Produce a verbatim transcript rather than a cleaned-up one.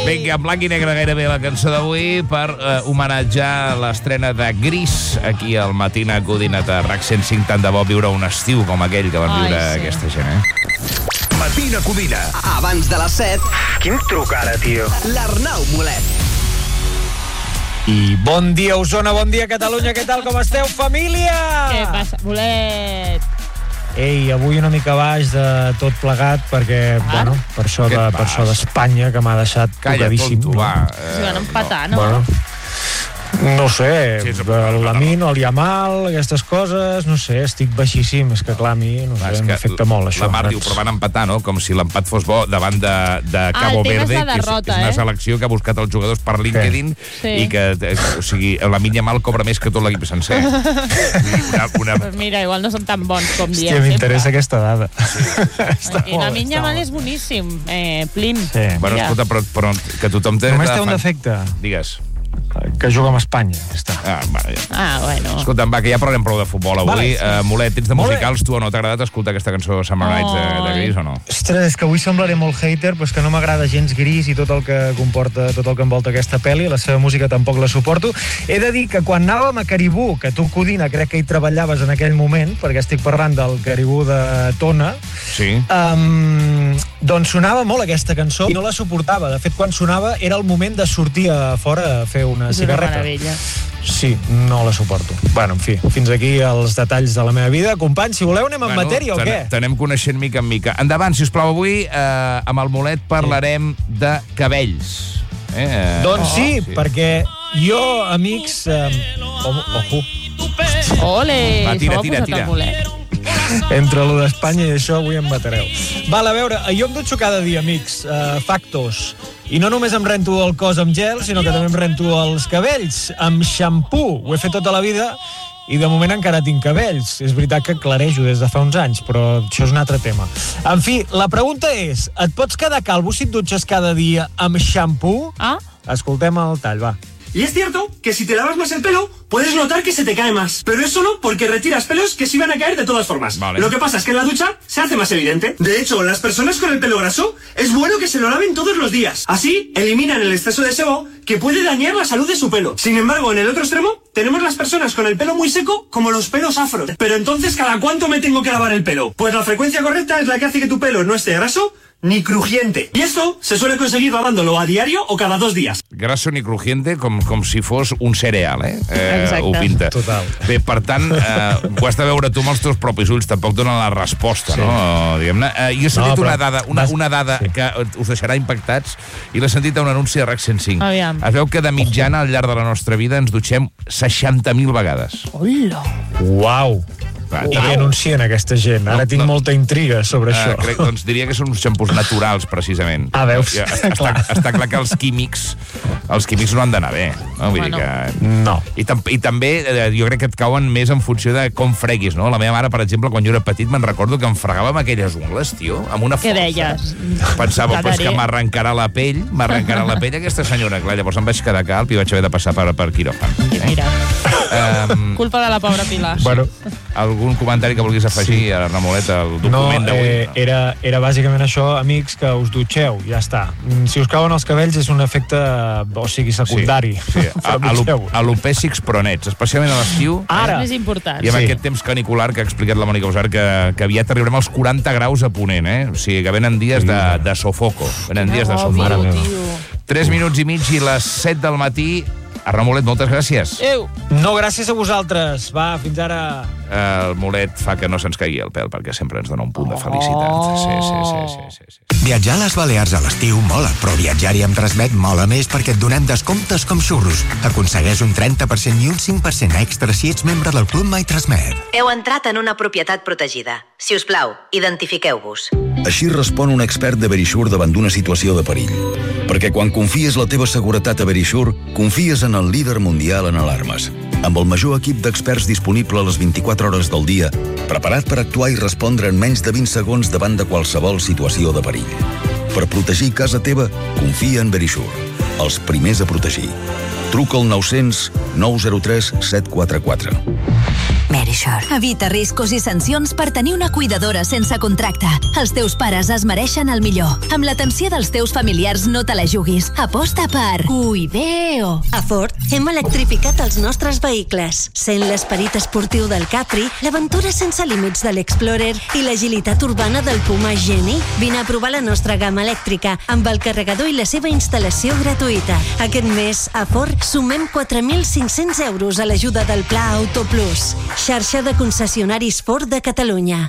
Vinga, en blanc i negre gairebé la cançó d'avui per eh, homenatjar l'estrena de Gris aquí al Matina Codina de RAC cent cinc. Tant de bo viure un estiu com aquell que van viure Ai, sí. aquesta gent, eh? Matina Codina. Abans de les set, Quin truc ara, tio? l'Arnau Molet. I bon dia, Osona, bon dia, Catalunya. Què tal, com esteu, família? Què passa, bolet? Ei, avui una mica baix de tot plegat, perquè, Ah. bueno, per això Què de- et per vas? això d'Espanya, que m'ha deixat Calla, tocadíssim. tonto, va. Si van Eh, empatar, no? Bueno, no sé, Sí, és un- l'Amin, el Yamal, aquestes coses, no sé, estic baixíssim. És que, clar, a mi, no Va, és sé, que m'afecta molt, això. La Mar diu, però van empatar, no? Com si l'empat fos bo davant de, de Cabo el tema és Verde, la derrota, que és, és una eh? selecció que ha buscat els jugadors per LinkedIn Sí. i que, eh, o sigui, la Lamine Yamal cobra més que tot l'equip sencer. Una, una... Pues mira, igual no són tan bons com diem. Hòstia, m'interessa aquesta dada. I la minya mal és boníssim. Eh, Plim. Sí. Bueno, Ja. escolta, però, però que tothom té... Només de té un fan- defecte, Digues. que juga amb Espanya. Ja està. Ah, bueno, ja. Ah, bueno. Escolta'm, va, que ja parlem prou de futbol avui. Vale, Vale, sí. uh, Molet, tens de Molt bé. musicals, tu o no? T'ha agradat escoltar aquesta cançó Summer Nights de, de Gris o no? Ostres, és que avui semblaré molt hater, però és que no m'agrada gens Gris i tot el que comporta, tot el que envolta aquesta pel·li. La seva música tampoc la suporto. He de dir que quan anàvem a Caribú, que tu, Codina, crec que hi treballaves en aquell moment, perquè estic parlant del Caribú de Tona, Sí. um, doncs sonava molt aquesta cançó i no la suportava. De fet, quan sonava era el moment de sortir a fora a fer una És una cigarreta. meravella. Sí, no la suporto. Bueno, en fi, fins aquí els detalls de la meva vida. Companys, si voleu anem en matèria o t'an- què? T'anem coneixent mica en mica. Endavant, si us plau, avui eh, amb el Molet parlarem de cabells. Eh, eh, Doncs oh, sí, perquè jo, amics... Eh, oh, ojo, Ole, Va, tira, s'ho ha tira, posat tira. al bolet. entre lo d'Espanya i això avui em matareu. Val, a veure, jo em dutxo cada dia, amics, uh, factos. I no només em rento el cos amb gel, sinó que també em rento els cabells amb xampú. Ho he fet tota la vida i de moment encara tinc cabells. És veritat que clarejo des de fa uns anys, però això és un altre tema. En fi, la pregunta és, et pots quedar calvo si et dutxes cada dia amb xampú? Ah? Escoltem el tall, va. Y es cierto que si te lavas más el pelo, puedes notar que se te cae más. Pero es solo porque retiras pelos que se iban a caer de todas formas. Vale. Lo que pasa es que en la ducha se hace más evidente. De hecho, las personas con el pelo graso es bueno que se lo laven todos los días. Así, eliminan el exceso de sebo que puede dañar la salud de su pelo. Sin embargo, en el otro extremo, tenemos las personas con el pelo muy seco como los pelos afros. Pero entonces, ¿cada cuánto me tengo que lavar el pelo? Pues la frecuencia correcta es la que hace que tu pelo no esté graso ni crujiente. Y esto se suele conseguir lavándolo a diario o cada dos días. Grasso ni crujiente, com, com si fos un cereal, eh? eh Exacte. ho pinta. Total. Bé, per tant, eh, ho has de veure tu amb els teus propis ulls, tampoc dona la resposta, Sí. no? Diguem-ne. Eh, jo he sentit No, però una dada, una, vas- una dada sí. que us deixarà impactats i l'he sentit a un anunci de RAC cent cinc. Aviam. Es veu que de mitjana al llarg de la nostra vida ens dutxem seixanta mil vegades. Hola. Uau! Va, I també- què anuncien aquesta gent? Ara No, tinc no. molta intriga sobre Eh, això. crec, doncs diria que són uns xampús naturals, precisament. Ah, veus? Ja, està, Clar. està clar que els químics els químics no han d'anar bé. No? Vull Bueno. dir que... No. I, tam I també eh, jo crec que et cauen més en funció de com freguis, no? La meva mare, per exemple, quan jo era petit, me'n recordo que em fregava amb aquelles ungles, tio, amb una força. Què deies? Pensava, però és que Quedaré. m'arrencarà la pell, m'arrencarà la pell aquesta senyora. Clar, llavors em vaig quedar calp i vaig haver de passar per, per quiròfan. I mira, Um, culpa de la pobra Pilar. Bueno, algun comentari que vulguis afegir sí. a Ramolet, al no, document d'avui? eh, era, era bàsicament això, amics, que us dutxeu, ja està. Mm, Si us cauen els cabells és un efecte, o sigui, secundari. Sí, sí. A, a, Dutxeu-vos. alopècics però nets, especialment a l'estiu. Ara. És més important. I amb Sí. aquest temps canicular que ha explicat la Mònica Usar, que, que aviat arribarem als quaranta graus a Ponent, eh? O sigui, que venen dies de, de sofoco. Venen dies de Agòbio, sofoco. tio. Tres minuts i mig i les set del matí. Arnau Molet, moltes gràcies. Eu. No, gràcies a vosaltres. Va, fins ara. El Molet fa que no se'ns caigui el pèl, perquè sempre ens dona un punt de felicitat. Sí, sí, sí, sí, sí, sí. Viatjar a les Balears a l'estiu mola, però viatjar-hi amb Transmet mola més perquè et donem descomptes com xurros. Aconsegueix un trenta per cent i un cinc per cent extra si ets membre del Club My Transmet. Heu entrat en una propietat protegida. Si us plau, identifiqueu-vos. Així respon un expert de Verisure davant d'una situació de perill. Perquè quan confies la teva seguretat a Verisure, confies en el líder mundial en alarmes. Amb el major equip d'experts disponible a les vint-i-quatre hores del dia, preparat per actuar i respondre en menys de vint segons davant de qualsevol situació de perill. Per protegir casa teva, confia en Verisure. Els primers a protegir. Truca al nou cents nou zero tres set quatre quatre. Verisure. Evita riscos i sancions per tenir una cuidadora sense contracte. Els teus pares es mereixen el millor. Amb l'atenció dels teus familiars no te la juguis. Aposta per Cuideo. A Ford hem electrificat els nostres vehicles. Sent l'esperit esportiu del Capri, l'aventura sense límits de l'Explorer i l'agilitat urbana del Puma Geni. Vine a provar la nostra gamma elèctrica amb el carregador i la seva instal·lació gratuïta. Aquest mes, a Ford, sumem quatre mil cinc-cents euros a l'ajuda del Pla Auto Plus. Xarxa de concessionaris Ford de Catalunya.